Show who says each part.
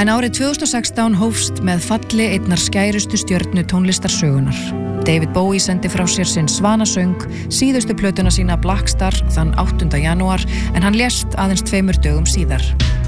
Speaker 1: En árið 2016 hófst með falli einnar skærustu stjörnu tónlistarsögunar. David Bowie sendi frá sér sinn Svanasöng, síðustu plötuna sína Black Star þann 8. janúar, en hann lést aðeins 2 dögum síðar.